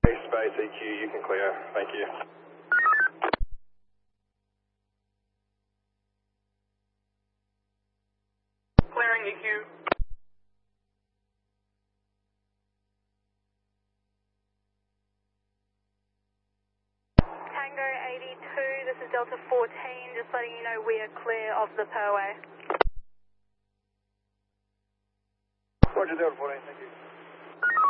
Space EQ, you can clear. Thank you. Clearing EQ. Tango 82, this is Delta 14, just letting you know we are clear of the Perway. Roger, Delta 14, thank you.